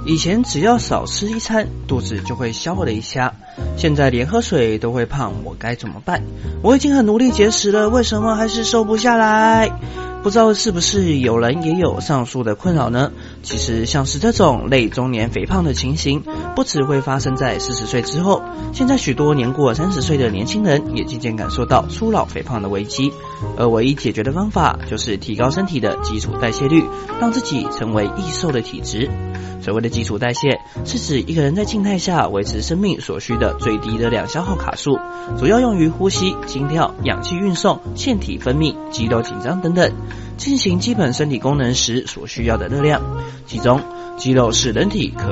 以前只要少吃一餐，肚子就会消了一下，现在连喝水都会胖，我该怎么办？我已经很努力节食了，为什么还是瘦不下来？不知道是不是有人也有上述的困扰呢？其实像是这种类中年肥胖的情形，不只会发生在40岁之后，现在许多年过30岁的年轻人也渐渐感受到初老肥胖的危机，而唯一解决的方法就是提高身体的基础代谢率，让自己成为易瘦的体质。所谓的基础代谢，是指一个人在静态下维持生命所需的最低热量消耗卡数，主要用于呼吸、心跳、氧气运送、腺体分泌、肌肉紧张等等，进行基本身体功能时所需要的热量。其中，肌肉是人体可